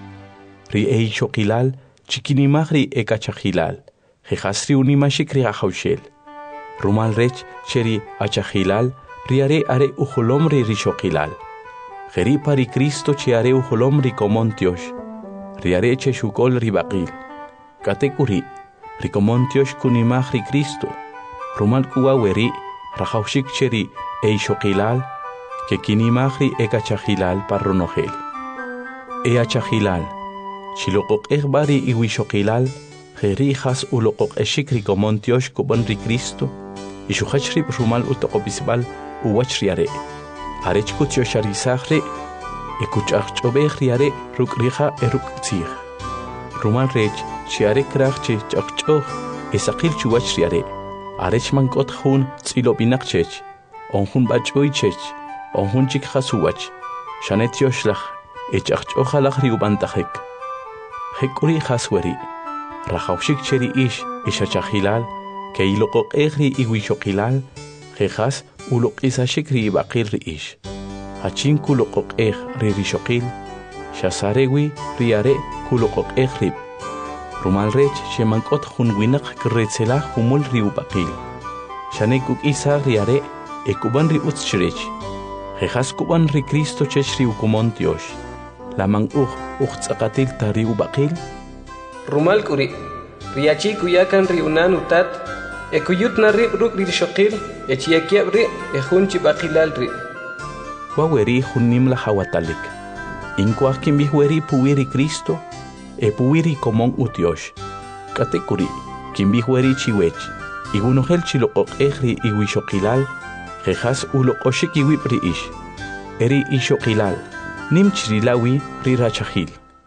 Ri eichokilal, chikinimagri ekachajilal, jejasri unimashik riajaushel. Rumal rech cheri achajilal, riare are ujolom ri rishokilal. Jeri pari Cristo chiare ujolom ri komontiosh, riare cheshukol ribaqil. Katekuri, rikomontiosh kunimagri Cristo. Rumal kuwa weri, rajaushik cheri eishokilal, que kinimagri ekachajilal parronogel. Eachajilal. Chiloqoq egbari iwishokilal, jerijas uloqoq eshikri komontiosh kuban ri Cristo, y shuhachrib rumal utoqobisbal uwachriare. Arechkutiosharizaje, ekuchachobegriare rukrija eruktzig. Rumal rech, chiare krachche chachchog, esakil chuachriare. Arechmankot hun tzilobinakchech, onhun bachoichech, onhun chikhasuach, shanetioslach, echachchojalach riubantajek. Hekuri hasweri, rajaushik cheri ish, ishachajilal, que iloqoq egri iwishokilal, jejas uloq isashikri ibaqil ri ish. Hachin kuloqoq eg ri rishokil, shasarewi riare kuloqoq egrib. Rumal rech shemankot junwinak kretzela humul ri ubaqil. Shanekuk isa riare ekuban ri utzchrech. Jejas kuban ri Cristo chechri ukumontiosh. Lamang uj uxtzaqatil tari ubaqil Rumal kuri riachi kuyakan riunan utat ekuyut narri ruk rishokil echiakiab ri ejun chibaqilal ri waweri junnim la hawatalik inkuaj kimbihweri puwiri Cristo e puwiri komon utiosh katekuri kimbihweri chiwech igunojel chiloqoq ejri iwishokilal jejas uloqoshik iwibri ish eri ishokilal Nimchrilawi rirachajil.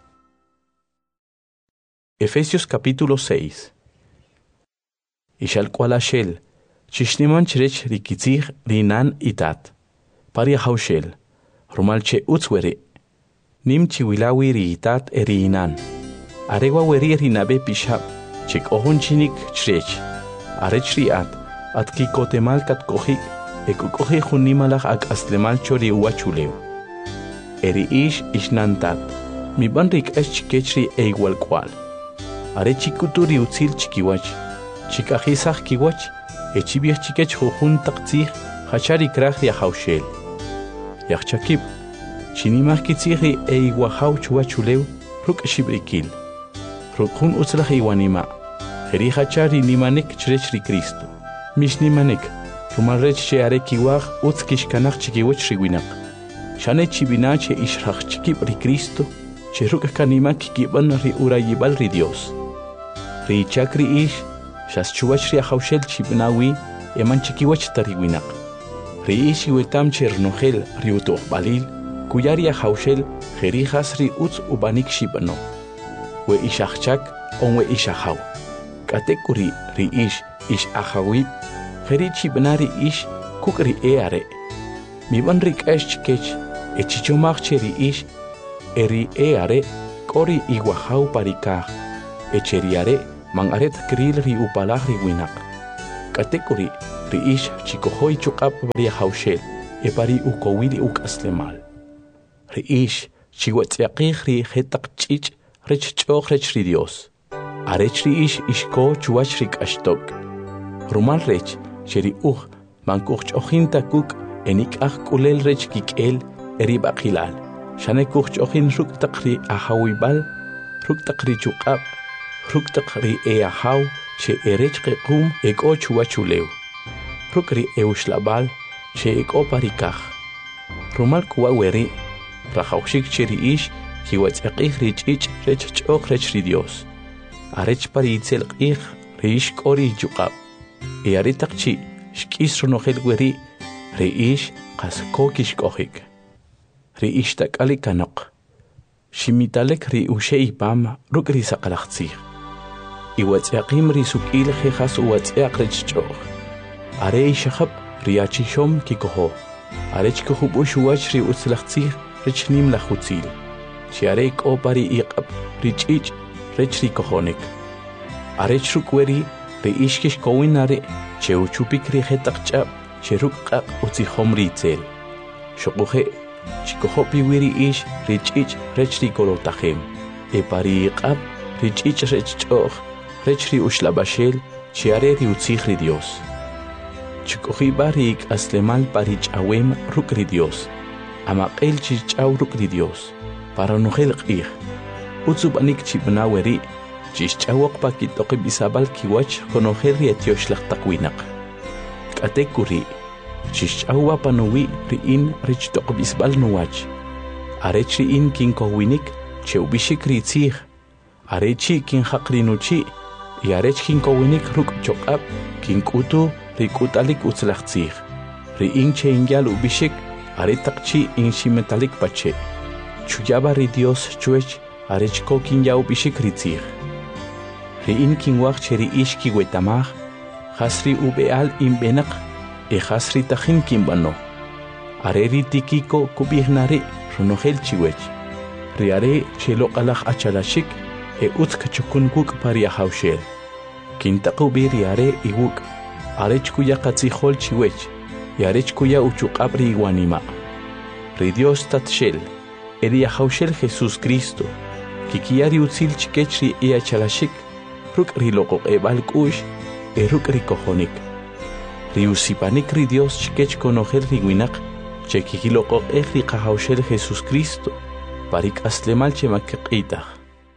Efesios capítulo seis. Ishal kualashel, chishniman chrech rikitzig rinan itat. Paria haushel, rumalche utzwere. Nimchiwilawi riitat eriinan. Arewa weri rinabe pishab, chik ohun chinik chrech. Arech riat, at kikotemal kat kohik, ekukohi junimalach ak aslemal chori uachuleu. Eri ish ishnantat, mi banrik es chikechri e igual cual. Are chikuturi utzil chikiwach, chikajizaj kiwach, e chibiach chikech jujun taktzig, hachari kraj ya haushel. Yachchakib, chinimaj kitzigri e iguajau chuachuleu, ruk shibrikil. Rukun utzlaj iwanima, jeri hachari nimanek chrechri Cristo. Mish nimanek, rumalrech che are kiwaj utzkishkanaj chikiwach riwinak. Shane chibina che ishrach chikib ri Cristo, che ruka kanima kikiban ri urayibal ri Dios. Ri chakri ish, shas chuwach ri ahaushel chibinawi, eman chikiwach tariwinak. Ri ish iwetam che rnojel ri utoh balil, kuyari ahaushel jerijas ri utz ubanik shibano. We ishachchak onwe ishahau. Katekuri ri ish ish ahawib, jeri chibinari ish kukri eare. Mi ban rik esh chikech, echichomach cheri ish, eri eare, kori iwahau parikah, echeriare man aret kril ri upalah ri winak. Katekuri ri ish chikohoi chukap ri haushel, e pari ukowili uk aslemal. Ri ish chiwatziaqih ri hetak chich rech choch rech ri Dios. Arech ri ish ishko chuach rik ashtok. Rumal rech sheri uch man kuch ochinta kuk enik ach kulel rech kikel eri bakilal. Shane kuch ochin ruk takri ahawibal, ruk takri chukap, ruk takri e ahaw she erech qum eko chuachuleu. Ruk ri eushlabal she eko parikach. Rumal kuwa weri rajawshik cheri ish kiwatziaqih ri chich rech choch rech ri Dios. Arech pari itzel qih ri ish kori chukap. E aritakchi shkis ronogel weri ri ish qas kokish kohik. Ri ish takali kanok. Shimitalek ri ushe ipam ruk ri saqalaxtzih. Iwatziaqim ri sukil jehas uwatziaq rech choch. Are ishahab ri achishom kikoho. Arech kohub ushuach ri utzlaxtzih rech nim lachutzil. Chiare ko pari iqab ri chich rech ri kohonik. Arech ruk weri ri ishkish kowinare che uchupik ri jetaqchab che ruk qaq utzihom ri tzel. Shoquhe chikohopi wiri ish ri chich rech ri kolotahem. E pari iqab ri chich rech choch rech ri ushlabashel chiare ri utzih ri Dios. Chikohi bari ik aslemal pari chawem ruk ri Dios. Amaqel chichaw ruk ri Dios. Para nugel qih. Utzub anik chibna weri chichawok pakitoqi bisabal kiwach konogel ri etiosh laqtaqwinak. Katekuri chichawa panuwi ri in rich toq bisbal nuwach. Arech ri in kin kowinik cheubishik ri tzih. Arechi kin haqri nuchi y arech kin kowinik ruk choqab kin kutu ri kutalik utzlaxtzih. Ri in che ingyal ubishik aretaqchi in shimetalik pache. Chuyaba ri Dios chuech arech ko kin yau bishik ri tzih. Ri in kin wach cheri ish ki wetamah hasri ubeal in benak e hasri tajin kin bano. Are ri tikiko kubihnari runogel chiwech. Ri are chelo qalach achalashik e utk chukun kuk pari ahawshel. Kin taqubi ri are iwuk arech kuya qatzihol chiwech y arech kuya uchuqabri iwanima. Ri Dios tatshel eri ahawshel Jesús Cristo kikiari utzil chikech ri e achalashik ruk ri loqoq ebal kush e ruk ri kohonik. Ri usipanik ri Dios chikech konogel ri winak che kikiloqoq e ri qahawshel Jesús Cristo parik aslemal che makqitah.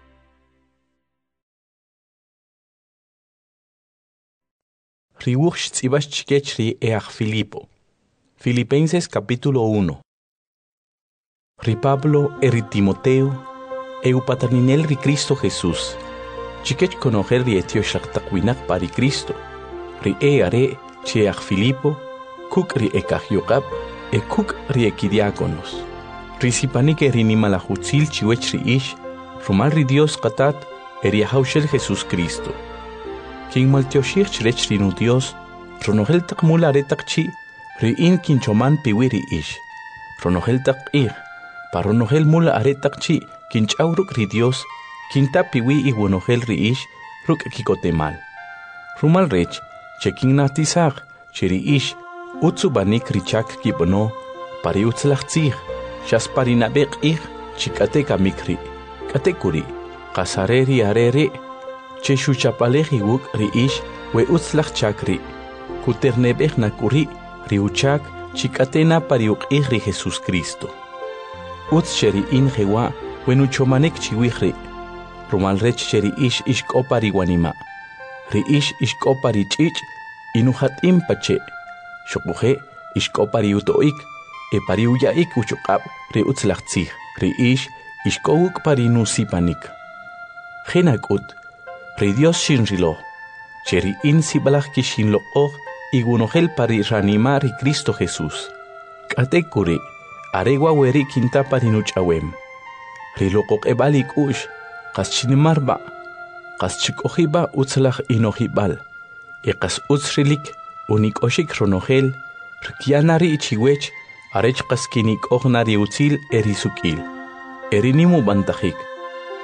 Riuch tzibas chikech ri each Filipo. Filipenses capítulo uno. Ri Pablo e ri Timoteo e upataninel ri Cristo Jesús. Chikech konoger ri etiosh laqtaqwinak pari Cristo. Ri e are che each Filipo kuk ri ekach yokab e kuk ri ekidiakonos. Ri sipanik e ri nimalahutzil chiwech ri ish rumal ri Dios qatat e ri ahawshel Jesús Cristo. Kin maltioshich chrech ri nu Dios ronogel taqmul aretaqchi ri in kin choman piwi ri ish. Ronogel taqih paronogel mul aretaqchi kin chawruk ri Dios kin tapiwi i wonogel ri ish ruk kikotemal. Rumal rech che kin natisag che ri ish utsubanik ri chak kibono pari utzlaxtzih shas pari nabek ih chikate kamikri katekuri qasareri arere che shuchapalej iwuk ri ish we utzlach chakri kuternebej nakuri ri uchak chikatena pariuk ih ri Jesús Cristo. Utz cheri in jewa wenu chomanek chiwihri rumal rech cheri ish ishko pari wanima ri ish ishko pari chich inuhat impache shokuhe ishko pari utoik e pari uyaik uchuqab ri utzlaxtzih ri ish ishko uk pari nusipanik jenakut ri Dios shinrilo cheri in sibalach kishinlo og igunogel pari ranima ri Cristo Jesús. Katekuri aregua weri kinta pari nuchawem. Ri loqoq ebalik ush qas chinimarba qas chikohiba utzlach inohibal e qas utzrilik unik oshik ronogel rkianari ichiwech arech qas kinik ognari utzil erisukil erinimu bantajik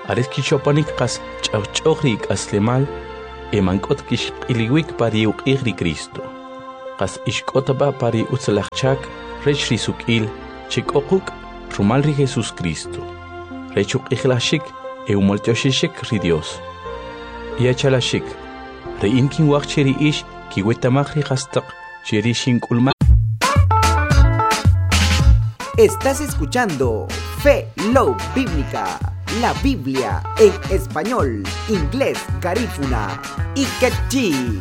Ares kishopanik qas ch'awch'oqri k'aslemal emank'ot kixq'iliwik pari uq'iqri Cristo. Qas ixk'otaba pari utzalaqchak rech ri suk'il chik'oquk rumal ri Jesús Cristo. Rech uq'iqlashik e umoltioshishik ri Dios. Yachalashik ri inkin waqchi ri ish kiwetamaq ri qastaq chiri shink'ulma. Estás escuchando Fe Love Bíblica, la Biblia en español, inglés, garífuna y quechí.